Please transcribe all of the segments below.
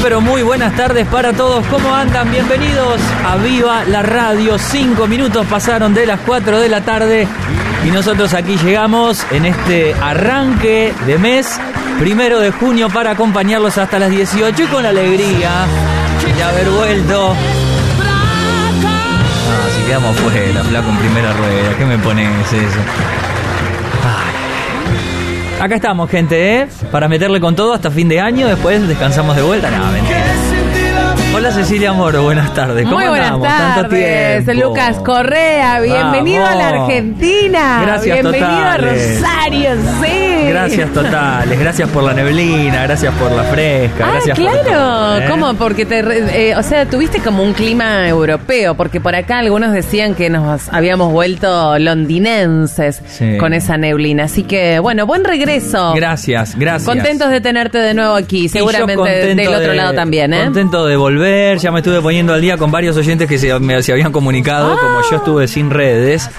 pero muy buenas tardes para todos. ¿Cómo andan? Bienvenidos a Viva la Radio. 5 minutos pasaron de las 4 de la tarde y nosotros aquí llegamos en este arranque de mes, 1 de junio, para acompañarlos hasta las 18 y con alegría de haber vuelto. No, si quedamos fuera, flaco, en primera rueda. ¿Qué me pones eso? Acá estamos, gente, para meterle con todo hasta fin de año. Después descansamos de vuelta. No, mentira. Hola, Cecilia Moro, buenas tardes. ¿Cómo andamos? Muy buenas tardes, Tanto Lucas Correa, bienvenido a la Argentina. Gracias, bienvenido totales. A Rosario, sí. Gracias totales, gracias por la neblina, gracias por la fresca, gracias claro. por todo, ¿Cómo? Porque tuviste como un clima europeo, porque por acá algunos decían que nos habíamos vuelto londinenses con esa neblina. Así que, bueno, buen regreso. Gracias. Contentos de tenerte de nuevo aquí, seguramente del otro lado también, ¿eh? Contento de volver, ya me estuve poniendo al día con varios oyentes que se habían comunicado, como yo estuve sin redes,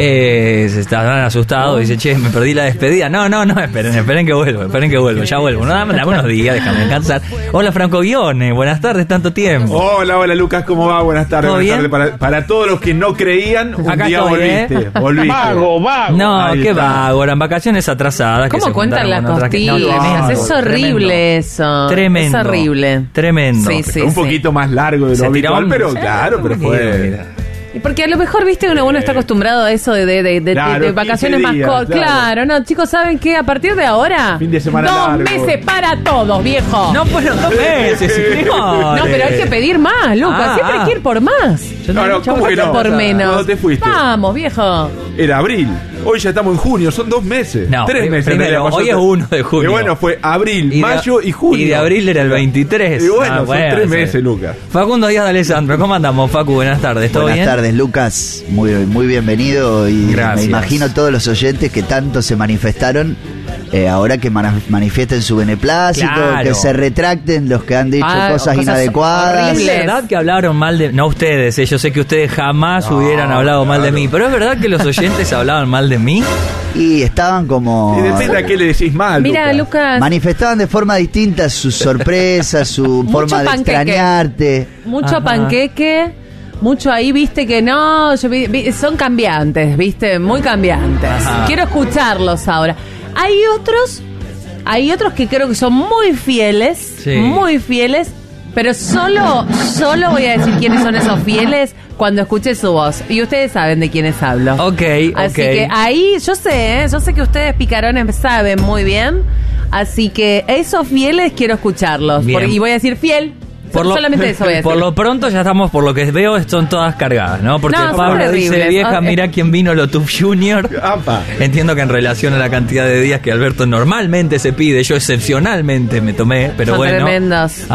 se estaban asustados, dice, che, me perdí la despedida. No, esperen que vuelvo, ya vuelvo. No, dame unos días, déjame descansar. Hola, Franco Guione, buenas tardes, tanto tiempo. Hola, Lucas, ¿cómo va? Buenas tardes. ¿Todo Buenas tardes para todos los que no creían, acá día estoy, volviste. Vago. No, Ahí qué está. vago, eran vacaciones atrasadas. ¿Cómo cuentan las costillas? Tremendo, Es horrible eso. Tremendo. Es horrible. Tremendo. Sí, Un poquito más largo de Se lo habitual, tiraban- pero claro, pero fue... Y porque a lo mejor, viste, uno está acostumbrado a eso de Claro, vacaciones 15 más días, cortas. claro. No, chicos, ¿saben qué? A partir de ahora, Fin de semana 2 largo. meses para todos, viejo. No, bueno, 2 meses, señores. No, pero hay que pedir más, Lucas. Siempre hay que ir por más. No, ¿cómo que no? Por menos. ¿Cuándo te fuiste? Vamos, viejo. Era abril. Hoy ya estamos en junio, son 2 meses. No, 3 meses. primero, en realidad, pasó hoy es 1 de junio. Y bueno, fue abril, Y de- mayo y junio. Y de abril era el 23. Y bueno, son 3 meses, Lucas. Facundo Díaz de Alessandro, ¿cómo andamos, Facu? Buenas tardes, ¿todo Buenas bien? tardes, Lucas. Muy bienvenido. Y Gracias. me imagino todos los oyentes que tanto se manifestaron. Ahora que manifiesten su beneplácito, Claro. que se retracten los que han dicho cosas inadecuadas. ¿Es horribles. verdad que hablaron mal de... No ustedes, yo sé que ustedes jamás hubieran hablado mal de mí, pero ¿es verdad que los oyentes hablaban mal de mí? Y estaban como... Y depende a qué le decís mal, Mira, Lucas, Manifestaban de forma distinta sus sorpresas, su forma de panqueque. extrañarte. mucho Ajá. panqueque. Mucho ahí, viste que no, son cambiantes, viste, muy cambiantes. Ajá. Quiero escucharlos ahora. Hay otros que creo que son muy fieles, pero solo voy a decir quiénes son esos fieles cuando escuche su voz. Y ustedes saben de quiénes hablo. Ok. Así que ahí, yo sé que ustedes picarones saben muy bien. Así que esos fieles quiero escucharlos. Bien. Y voy a decir fiel. Solamente eso voy a decir. Por lo pronto ya estamos, por lo que veo, son todas cargadas, ¿no? Porque No, son Pablo dice, terribles. vieja, mirá quién vino Lotuf Junior. Apa. Entiendo que en relación a la cantidad de días que Alberto normalmente se pide, yo excepcionalmente me tomé, pero Son bueno. tremendos.